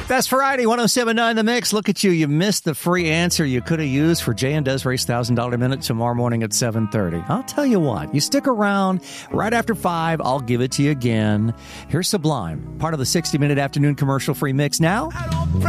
That's Friday, 107.9 The Mix. Look at you. You missed the free answer you could have used for Jay and Desiree's $1,000 Minute tomorrow morning at 7:30. I'll tell you what. You stick around right after 5. I'll give it to you again. Here's Sublime, part of the 60-minute afternoon commercial-free mix now.